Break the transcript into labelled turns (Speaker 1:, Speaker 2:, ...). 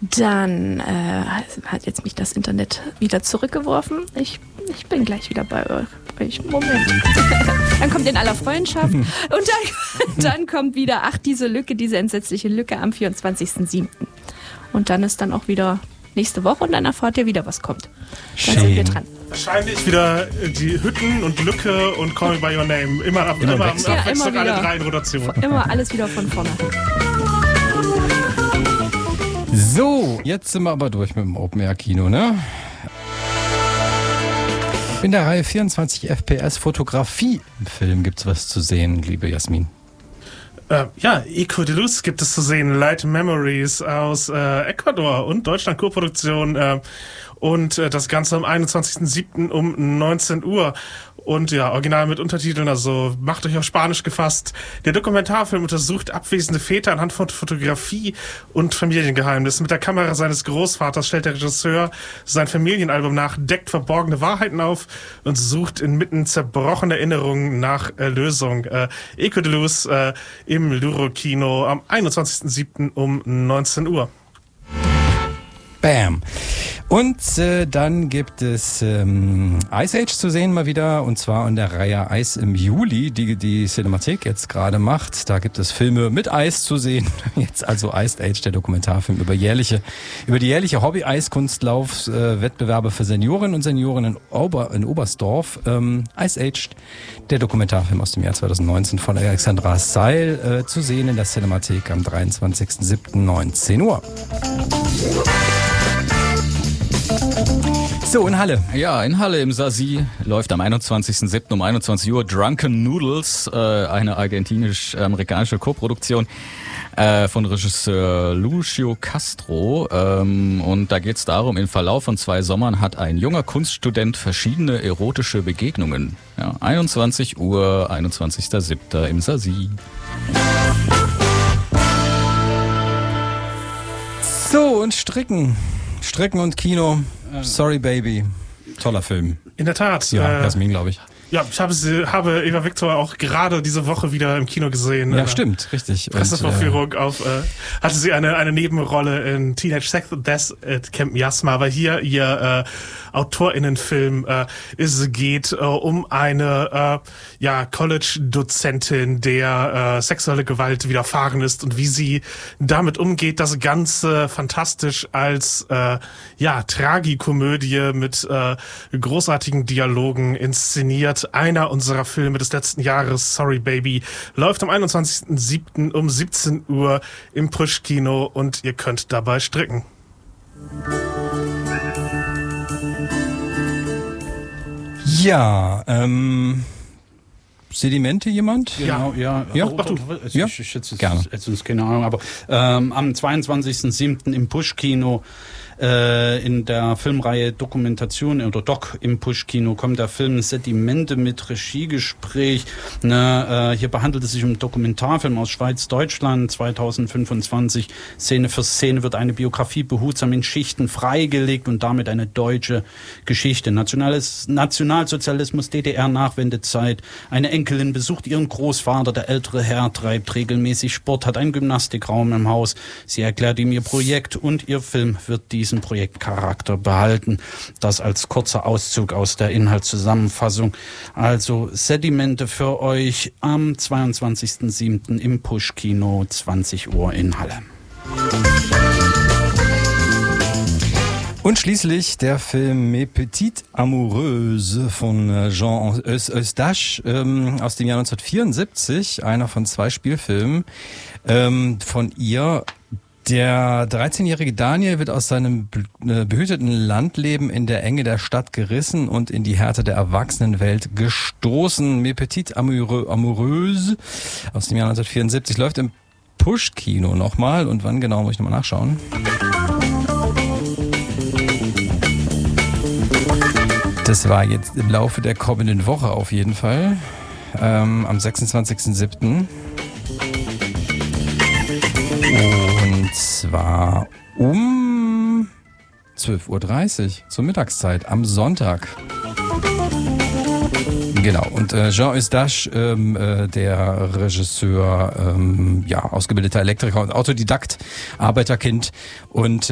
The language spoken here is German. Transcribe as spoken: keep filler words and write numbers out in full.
Speaker 1: Dann äh, hat jetzt mich das Internet wieder zurückgeworfen. Ich, ich bin gleich wieder bei euch. Moment. Dann kommt In aller Freundschaft. Und dann, dann kommt wieder, ach, diese Lücke, diese entsetzliche Lücke am vierundzwanzigsten siebten Und dann ist dann auch wieder nächste Woche und dann erfahrt ihr wieder, was kommt. Dann sind wir dran.
Speaker 2: Wahrscheinlich wieder die Hütten und Lücke und Call Me By Your Name. Immer ab, immer, immer,
Speaker 1: ja,
Speaker 2: immer
Speaker 1: immer
Speaker 2: alle
Speaker 1: wieder.
Speaker 2: drei in Rotation.
Speaker 1: Immer alles wieder von vorne.
Speaker 3: So, jetzt sind wir aber durch mit dem Open-Air-Kino, ne? In der Reihe vierundzwanzig F P S Fotografie im Film gibt's was zu sehen, liebe Jasmin.
Speaker 2: Äh, ja, Eco de Luz gibt es zu sehen. Light Memories aus äh, Ecuador und Deutschland Co-Produktion. Äh, und äh, das Ganze am einundzwanzigsten siebten um neunzehn Uhr. Und ja, original mit Untertiteln, also macht euch auf Spanisch gefasst. Der Dokumentarfilm untersucht abwesende Väter anhand von Fotografie und Familiengeheimnissen. Mit der Kamera seines Großvaters stellt der Regisseur sein Familienalbum nach, deckt verborgene Wahrheiten auf und sucht inmitten zerbrochener Erinnerungen nach Erlösung. Äh, Eco de Luz äh, im Luro-Kino am einundzwanzigsten siebten um neunzehn Uhr.
Speaker 3: Bam. Und äh, dann gibt es ähm, Ice Age zu sehen mal wieder, und zwar in der Reihe Eis im Juli, die die Cinemathek jetzt gerade macht. Da gibt es Filme mit Eis zu sehen. Jetzt also Ice Age, der Dokumentarfilm über jährliche, über die jährliche Hobby-Eiskunstlauf-Wettbewerbe für Seniorinnen und Senioren in, Ober, in Oberstdorf. Ähm, Ice Age, der Dokumentarfilm aus dem Jahr zweitausendneunzehn von Alexandra Seil, äh, zu sehen in der Cinemathek am dreiundzwanzigsten siebten neunzehn Uhr. So, in Halle.
Speaker 4: Ja, in Halle im Sasi läuft am einundzwanzigsten siebten um einundzwanzig Uhr Drunken Noodles, äh, eine argentinisch-amerikanische Koproduktion äh, von Regisseur Lucio Castro. Ähm, und da geht es darum, im Verlauf von zwei Sommern hat ein junger Kunststudent verschiedene erotische Begegnungen. Ja, einundzwanzig Uhr, einundzwanzigsten siebten im Sasi.
Speaker 3: So, und Stricken. Stricken und Kino. Sorry Baby. Toller Film.
Speaker 2: In der Tat.
Speaker 3: Ja,
Speaker 2: äh,
Speaker 3: Jasmin, glaube ich.
Speaker 2: Ja, ich habe, sie, habe Eva Victor auch gerade diese Woche wieder im Kino gesehen.
Speaker 3: Ja,
Speaker 2: äh,
Speaker 3: stimmt, richtig.
Speaker 2: Pressevorführung äh, auf, äh, hatte sie eine, eine Nebenrolle in Teenage Sex and Death at Camp Miasma, aber hier ihr äh, AutorInnenfilm. Äh, es geht äh, um eine äh, ja College-Dozentin, der äh, sexuelle Gewalt widerfahren ist und wie sie damit umgeht. Das Ganze fantastisch als äh, ja Tragikomödie mit äh, großartigen Dialogen inszeniert. Einer unserer Filme des letzten Jahres, Sorry Baby, läuft am einundzwanzigsten siebten um siebzehn Uhr im Push-Kino und ihr könnt dabei stricken.
Speaker 3: Ja, ähm... Sedimente jemand?
Speaker 5: Genau, ja.
Speaker 3: Ja,
Speaker 5: oh,
Speaker 3: mach du.
Speaker 5: oh,
Speaker 3: Ja,
Speaker 5: ich, ich, jetzt,
Speaker 3: gerne.
Speaker 5: Jetzt, jetzt, keine Ahnung, aber ähm, am zweiundzwanzigsten siebten im Push-Kino äh, in der Filmreihe Dokumentation oder Doc im Push-Kino kommt der Film Sedimente mit Regiegespräch. Ne, äh, hier behandelt es sich um einen Dokumentarfilm aus Schweiz-Deutschland zweitausendfünfundzwanzig. Szene für Szene wird eine Biografie behutsam in Schichten freigelegt und damit eine deutsche Geschichte. Nationales, Nationalsozialismus, D D R-Nachwendezeit. Eine Enkelin besucht ihren Großvater. Der ältere Herr treibt regelmäßig Sport, hat einen Gymnastikraum im Haus. Sie erklärt ihm ihr Projekt und ihr Film wird diesen Projektcharakter behalten. Das als kurzer Auszug aus der Inhaltszusammenfassung. Also Sedimente für euch am zweiundzwanzigsten siebten im Push-Kino, zwanzig Uhr in Halle.
Speaker 3: Und schließlich der Film Mes Petites Amoureuses von Jean Eustache ähm, aus dem Jahr neunzehnhundertvierundsiebzig, einer von zwei Spielfilmen ähm, von ihr. Der dreizehnjährige Daniel wird aus seinem behüteten Landleben in der Enge der Stadt gerissen und in die Härte der Erwachsenenwelt gestoßen. Mes Petites Amoureuses aus dem Jahr neunzehnhundertvierundsiebzig läuft im Push-Kino nochmal. Und wann genau, muss ich nochmal nachschauen. Das war jetzt im Laufe der kommenden Woche auf jeden Fall. Ähm, am sechsundzwanzigsten siebten Und zwar um zwölf Uhr dreißig zur Mittagszeit am Sonntag. Genau, und äh, Jean Eustache, ähm, äh, der Regisseur, ähm, ja, ausgebildeter Elektriker und Autodidakt, Arbeiterkind und